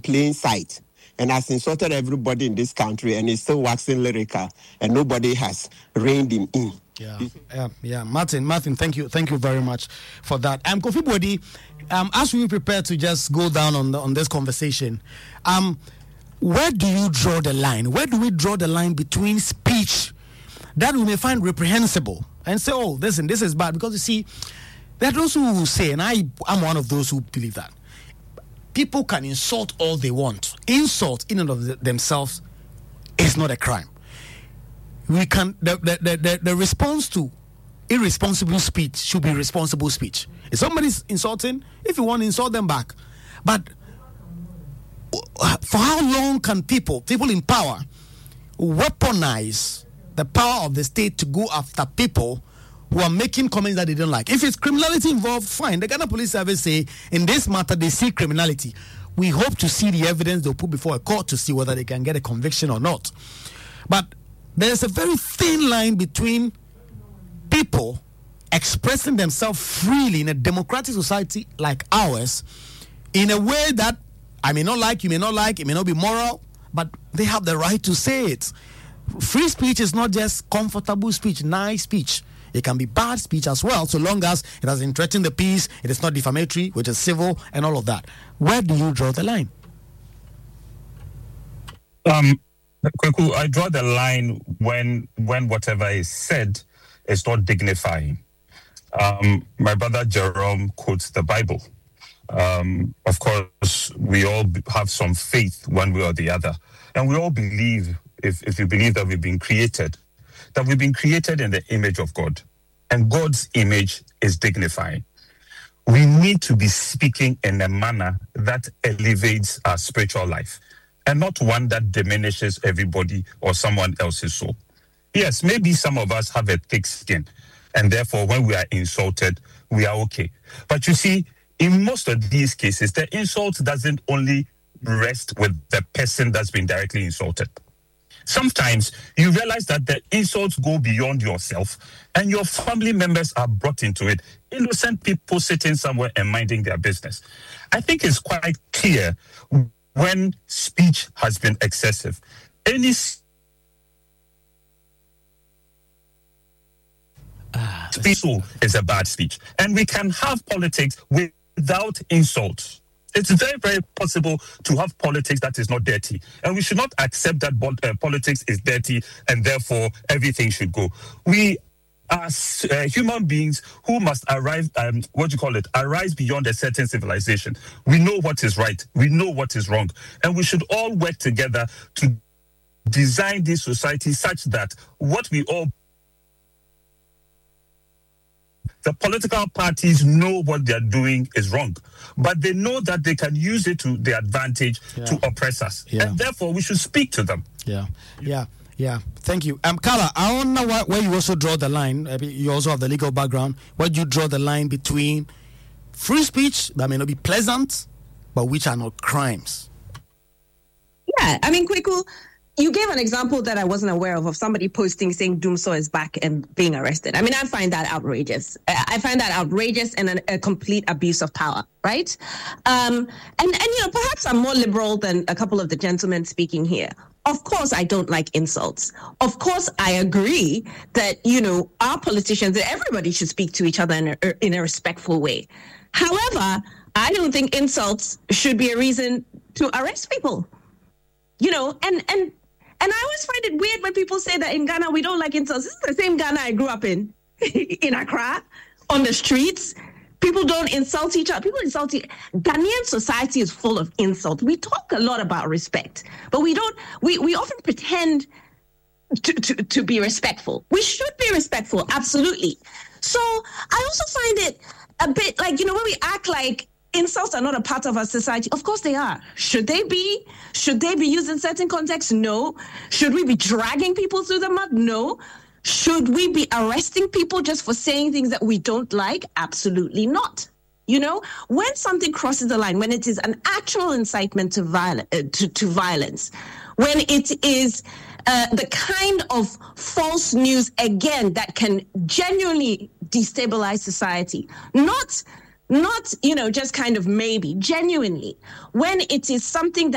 plain sight and has insulted everybody in this country and is still waxing lyrical and nobody has reined him in. Yeah. Martin, thank you very much for that. Kofi Bodi, as we prepare to just go down on this conversation, where do you draw the line? Where do we draw the line between speech that we may find reprehensible and say, oh, listen, this is bad? Because you see, there are those who say, and I'm one of those who believe that people can insult all they want. Insult in and of themselves is not a crime. We can the response to irresponsible speech should be responsible speech. If somebody's insulting, if you want to insult them back, but for how long can people in power weaponize the power of the state to go after people who are making comments that they don't like? If it's criminality involved, fine. The Ghana Police Service say in this matter they see criminality. We hope to see the evidence they'll put before a court to see whether they can get a conviction or not. But there's a very thin line between people expressing themselves freely in a democratic society like ours in a way that I may not like, you may not like, it may not be moral, but they have the right to say it. Free speech is not just comfortable speech, nice speech. It can be bad speech as well, so long as it doesn't threaten the peace, it is not defamatory, which is civil, and all of that. Where do you draw the line? Kweku, I draw the line when whatever is said is not dignifying. My brother Jerome quotes the Bible. Of course, we all have some faith one way or the other. And we all believe, if you believe that we've been created in the image of God. And God's image is dignifying. We need to be speaking in a manner that elevates our spiritual life and not one that diminishes everybody or someone else's soul. Yes, maybe some of us have a thick skin, and therefore when we are insulted, we are okay. But you see, in most of these cases, the insult doesn't only rest with the person that's been directly insulted. Sometimes you realize that the insults go beyond yourself and your family members are brought into it. Innocent people sitting somewhere and minding their business. I think it's quite clear when speech has been excessive. Any speech is a bad speech. And we can have politics without insults. It's very, very possible to have politics that is not dirty. And we should not accept that politics is dirty and therefore everything should go. We are human beings who must arise beyond a certain civilization. We know what is right. We know what is wrong. And we should all work together to design this society such that what we all the political parties know what they're doing is wrong, but they know that they can use it to their advantage to oppress us. And therefore, we should speak to them. Yeah. Thank you. Carla, I don't know where you also draw the line. You also have the legal background. Where do you draw the line between free speech that may not be pleasant, but which are not crimes? Yeah, I mean, Kweku, you gave an example that I wasn't aware of somebody posting saying Dumsor is back and being arrested. I mean, I find that outrageous. I find that outrageous and a complete abuse of power, right? And perhaps I'm more liberal than a couple of the gentlemen speaking here. Of course, I don't like insults. Of course, I agree that, our politicians, that everybody should speak to each other in a respectful way. However, I don't think insults should be a reason to arrest people. And I always find it weird when people say that in Ghana, we don't like insults. This is the same Ghana I grew up in Accra, on the streets. People don't insult each other. People insult each other. Ghanaian society is full of insult. We talk a lot about respect, but we often pretend to be respectful. We should be respectful, absolutely. So I also find it a bit like, when we act like insults are not a part of our society. Of course they are. Should they be? Should they be used in certain contexts? No. Should we be dragging people through the mud? No. Should we be arresting people just for saying things that we don't like? Absolutely not. When something crosses the line, when it is an actual incitement to violence, when it is the kind of false news, again, that can genuinely destabilize society, not just kind of maybe, genuinely, when it is something that